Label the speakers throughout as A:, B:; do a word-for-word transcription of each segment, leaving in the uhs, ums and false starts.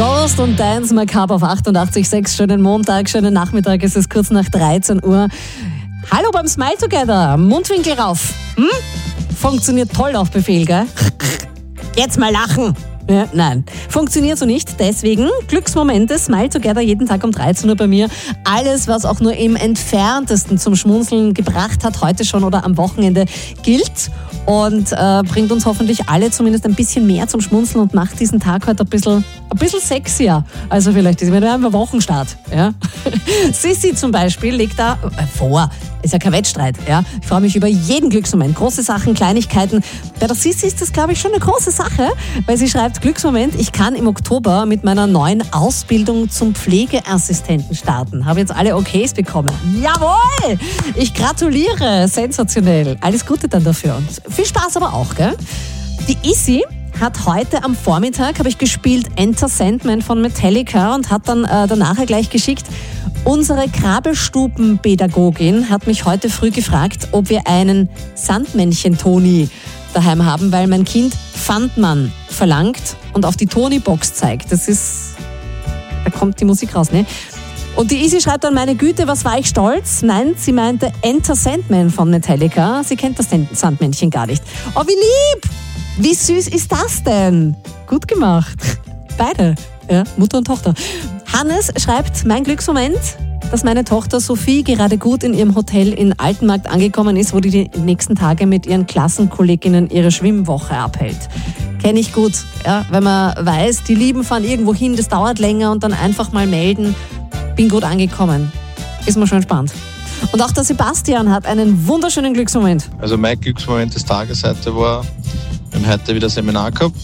A: Ghost und Dance Macabre auf achtundachtzig Komma sechs. Schönen Montag, schönen Nachmittag. Es ist kurz nach dreizehn Uhr. Hallo beim Smile Together. Mundwinkel rauf. Hm? Funktioniert toll auf Befehl, gell? Jetzt mal lachen. Ja, nein, funktioniert so nicht. Deswegen Glücksmomente, Smile Together jeden Tag um dreizehn Uhr bei mir. Alles, was auch nur im Entferntesten zum Schmunzeln gebracht hat, heute schon oder am Wochenende, gilt und äh, bringt uns hoffentlich alle zumindest ein bisschen mehr zum Schmunzeln und macht diesen Tag heute ein bisschen, ein bisschen sexier. Also vielleicht ist es ein Wochenstart. Ja? Sissi zum Beispiel legt da äh, vor. Ist ja kein Wettstreit. Ja? Ich freue mich über jeden Glücksmoment. Große Sachen, Kleinigkeiten. Bei der Sissi ist das, glaube ich, schon eine große Sache, weil sie schreibt, Glücksmoment, ich kann im Oktober mit meiner neuen Ausbildung zum Pflegeassistenten starten. Habe jetzt alle Okays bekommen. Jawohl! Ich gratuliere. Sensationell. Alles Gute dann dafür. Und viel Spaß aber auch, gell? Die Issy hat heute am Vormittag, habe ich gespielt, Enter Sandman von Metallica und hat dann äh, danach gleich geschickt, unsere Krabbelstubenpädagogin hat mich heute früh gefragt, ob wir einen Sandmännchen-Toni daheim haben, weil mein Kind Pfandmann verlangt und auf die Toni-Box zeigt. Das ist, da kommt die Musik raus, ne? Und die Isi schreibt dann, meine Güte, was war ich stolz? Nein, sie meinte Enter Sandman von Metallica. Sie kennt das Sandmännchen gar nicht. Oh, wie lieb! Wie süß ist das denn? Gut gemacht. Beide, ja, Mutter und Tochter. Hannes schreibt, mein Glücksmoment, dass meine Tochter Sophie gerade gut in ihrem Hotel in Altenmarkt angekommen ist, wo die die nächsten Tage mit ihren Klassenkolleginnen ihre Schwimmwoche abhält. Kenne ich gut, ja, wenn man weiß, die Lieben fahren irgendwo hin, das dauert länger und dann einfach mal melden, bin gut angekommen. Ist mir schon entspannt. Und auch der Sebastian hat einen wunderschönen Glücksmoment.
B: Also mein Glücksmoment des Tages heute war, wir haben heute wieder ein Seminar gehabt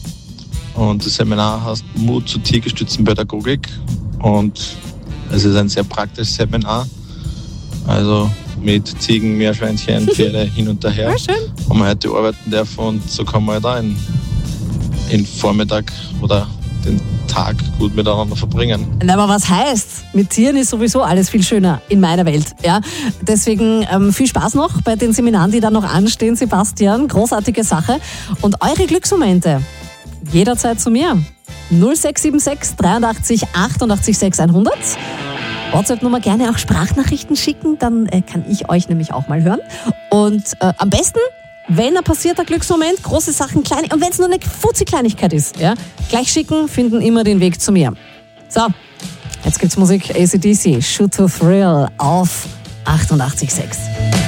B: und das Seminar heißt Mut zur tiergestützten Pädagogik und es ist ein sehr praktisches Seminar, also mit Ziegen, Meerschweinchen, Pferde hin und her.
A: Ja, schön.
B: Und wir heute arbeiten dürfen und so kann man halt auch in, in Vormittag oder den Tag gut miteinander verbringen.
A: Aber was heißt? Mit Tieren ist sowieso alles viel schöner in meiner Welt. Ja? Deswegen ähm, viel Spaß noch bei den Seminaren, die da noch anstehen, Sebastian. Großartige Sache. Und eure Glücksmomente jederzeit zu mir. null sechs sieben sechs dreiundachtzig achtundachtzig sechshundert. WhatsApp-Nummer gerne auch Sprachnachrichten schicken, dann äh, kann ich euch nämlich auch mal hören. Und äh, am besten, wenn er passiert, der Glücksmoment, große Sachen, kleine, und wenn es nur eine Fuzzi-Kleinigkeit ist, ja, gleich schicken, finden immer den Weg zu mir. So, jetzt gibt's Musik, A C D C, Shoot to Thrill auf achtundachtzig Komma sechs.